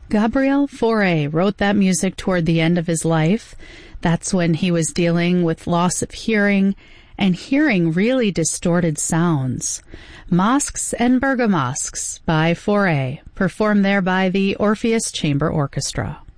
Gabriel Fauré wrote that music toward the end of his life. That's when he was dealing with loss of hearing and hearing really distorted sounds. Masques and Bergamasques by Fauré, performed there by the Orpheus Chamber Orchestra.